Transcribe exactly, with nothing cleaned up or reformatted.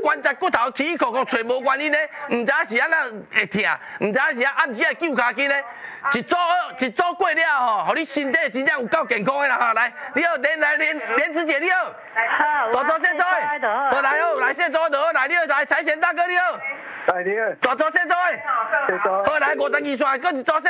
关节骨头起起伏伏找无原因咧，唔知是安那会痛，唔知是暗时爱揪骹筋咧，一组一组过了吼，互你身体真正有够健康的啦哈！来，你好，连来连连子姐你好，大周现在，好来哦，来现在好，来你好，来财神大哥你好， 来你好， 大周现在，好来五十二岁，搁一组。